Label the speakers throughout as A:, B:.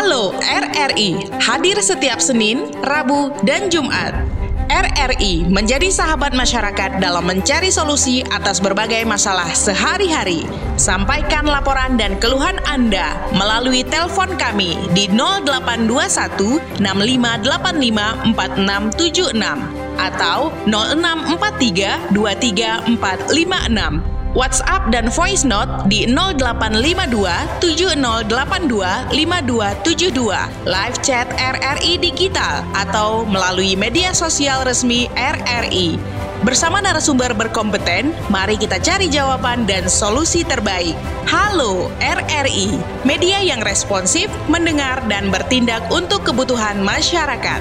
A: Halo RRI, hadir setiap Senin, Rabu, dan Jumat. RRI menjadi sahabat masyarakat dalam mencari solusi atas berbagai masalah sehari-hari. Sampaikan laporan dan keluhan Anda melalui telepon kami di 0821 6585 4676 atau 0643 23456. WhatsApp dan voice note di 0852 7082 5272, live chat RRI Digital atau melalui media sosial resmi RRI. Bersama narasumber berkompeten, mari kita cari jawaban dan solusi terbaik. Halo RRI, media yang responsif, mendengar dan bertindak untuk kebutuhan masyarakat.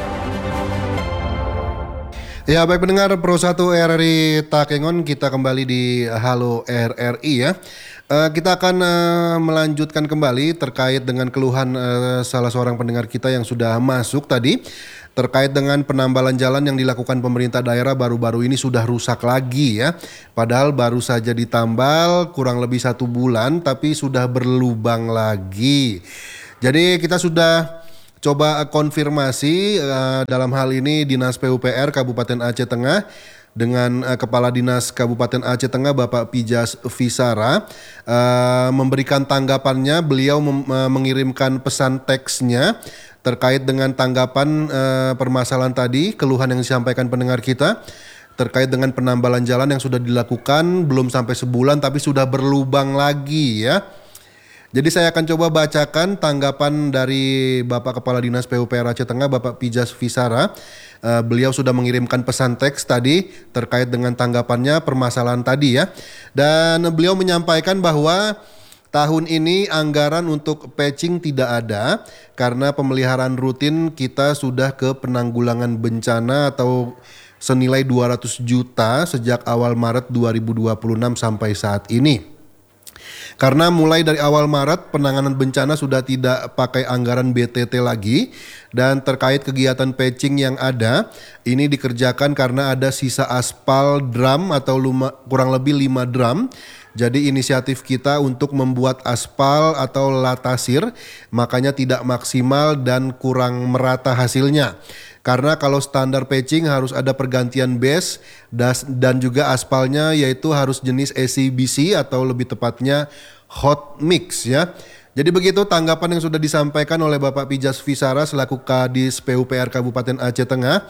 B: Ya, baik pendengar Pro 1 RRI Takengon, kita kembali di Halo RRI ya. Kita akan melanjutkan kembali terkait dengan keluhan salah seorang pendengar kita yang sudah masuk tadi. Terkait dengan penambalan jalan yang dilakukan pemerintah daerah baru-baru ini sudah rusak lagi ya. Padahal baru saja ditambal kurang lebih 1 bulan tapi sudah berlubang lagi. Jadi kita sudah coba konfirmasi dalam hal ini Dinas PUPR Kabupaten Aceh Tengah dengan Kepala Dinas Kabupaten Aceh Tengah Bapak Pijas Visara memberikan tanggapannya. Beliau mengirimkan pesan teksnya terkait dengan tanggapan permasalahan tadi, keluhan yang disampaikan pendengar kita terkait dengan penambalan jalan yang sudah dilakukan belum sampai sebulan tapi sudah berlubang lagi ya. Jadi saya akan coba bacakan tanggapan dari Bapak Kepala Dinas PUPR Aceh Tengah, Bapak Pijas Visara. Beliau sudah mengirimkan pesan teks tadi terkait dengan tanggapannya permasalahan tadi ya. Dan beliau menyampaikan bahwa tahun ini anggaran untuk patching tidak ada karena pemeliharaan rutin kita sudah ke penanggulangan bencana atau senilai 200 juta sejak awal Maret 2026 sampai saat ini. Karena mulai dari awal Maret penanganan bencana sudah tidak pakai anggaran BTT lagi, dan terkait kegiatan patching yang ada ini dikerjakan karena ada sisa aspal drum atau kurang lebih 5 drum. Jadi inisiatif kita untuk membuat aspal atau latasir makanya tidak maksimal dan kurang merata hasilnya. Karena kalau standar patching harus ada pergantian base dan juga aspalnya yaitu harus jenis ACBC atau lebih tepatnya hot mix ya. Jadi begitu tanggapan yang sudah disampaikan oleh Bapak Pijas Visara selaku Kadis PUPR Kabupaten Aceh Tengah.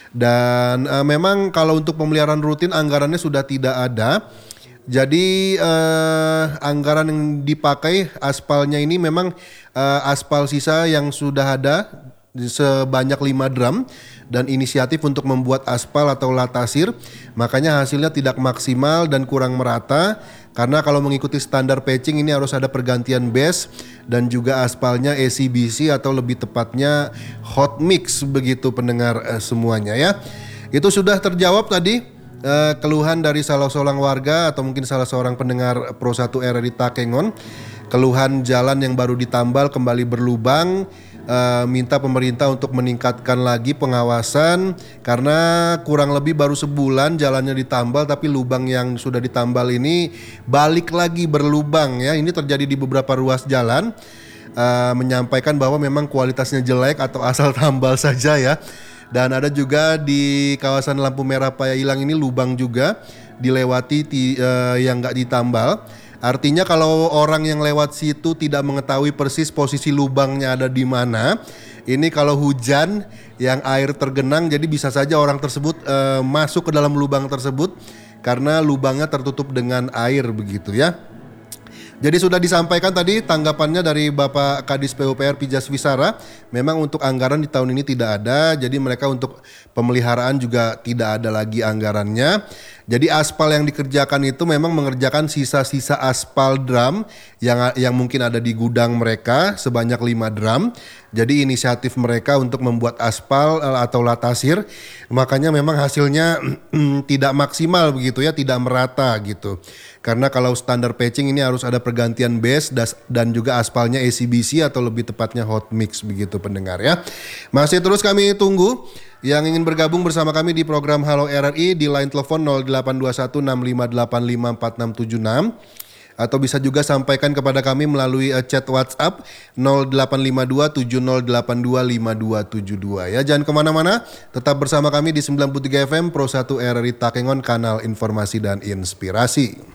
B: Dan memang kalau untuk pemeliharaan rutin anggarannya sudah tidak ada. Jadi anggaran yang dipakai aspalnya ini memang aspal sisa yang sudah ada sebanyak 5 drum dan inisiatif untuk membuat aspal atau latasir, makanya hasilnya tidak maksimal dan kurang merata. Karena kalau mengikuti standar patching ini harus ada pergantian base dan juga aspalnya ACBC atau lebih tepatnya hot mix begitu pendengar semuanya ya. Itu sudah terjawab tadi keluhan dari salah seorang warga atau mungkin salah seorang pendengar Pro 1 RRI Takengon. Keluhan jalan yang baru ditambal kembali berlubang, minta pemerintah untuk meningkatkan lagi pengawasan karena kurang lebih baru sebulan jalannya ditambal tapi lubang yang sudah ditambal ini balik lagi berlubang ya. Ini terjadi di beberapa ruas jalan. Menyampaikan bahwa memang kualitasnya jelek atau asal tambal saja ya. Dan ada juga di kawasan lampu merah Paya-Ilang ini lubang juga dilewati yang nggak ditambal. Artinya kalau orang yang lewat situ tidak mengetahui persis posisi lubangnya ada di mana, ini kalau hujan yang air tergenang jadi bisa saja orang tersebut masuk ke dalam lubang tersebut karena lubangnya tertutup dengan air begitu ya. Jadi sudah disampaikan tadi tanggapannya dari Bapak Kadis PUPR Pijas Visara. Memang untuk anggaran di tahun ini tidak ada. Jadi mereka untuk pemeliharaan juga tidak ada lagi anggarannya. Jadi aspal yang dikerjakan itu memang mengerjakan sisa-sisa aspal drum yang mungkin ada di gudang mereka sebanyak 5 drum. Jadi inisiatif mereka untuk membuat aspal atau latasir. Makanya memang hasilnya tidak maksimal begitu ya, tidak merata gitu. Karena kalau standar patching ini harus ada pergantian base dan juga aspalnya ACBC atau lebih tepatnya hot mix begitu pendengar ya. Masih terus kami tunggu yang ingin bergabung bersama kami di program Halo RRI di line telepon 0821 6585 4676 atau bisa juga sampaikan kepada kami melalui chat WhatsApp 085270825272 ya. Jangan kemana-mana, tetap bersama kami di 93 FM Pro 1 RRI Takengon, kanal informasi dan inspirasi.